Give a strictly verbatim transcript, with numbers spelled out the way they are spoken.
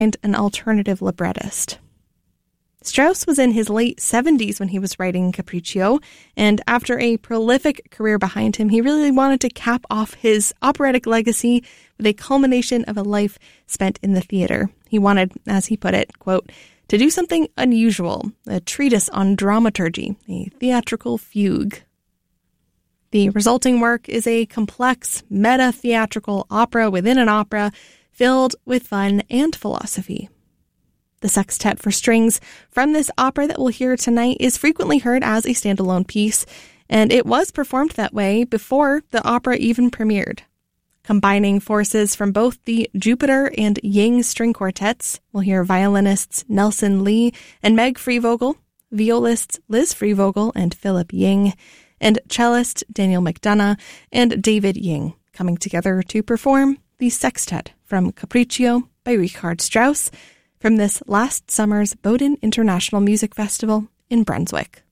and an alternative librettist. Strauss was in his late seventies when he was writing Capriccio, and after a prolific career behind him, he really wanted to cap off his operatic legacy with a culmination of a life spent in the theater. He wanted, as he put it, quote, to do something unusual, a treatise on dramaturgy, a theatrical fugue. The resulting work is a complex, meta-theatrical opera within an opera filled with fun and philosophy. The sextet for strings from this opera that we'll hear tonight is frequently heard as a standalone piece, and it was performed that way before the opera even premiered. Combining forces from both the Jupiter and Ying string quartets, we'll hear violinists Nelson Lee and Meg Freevogel, violists Liz Freevogel and Philip Ying, and cellist Daniel McDonough and David Ying coming together to perform the sextet from Capriccio by Richard Strauss, from this last summer's Bowdoin International Music Festival in Brunswick.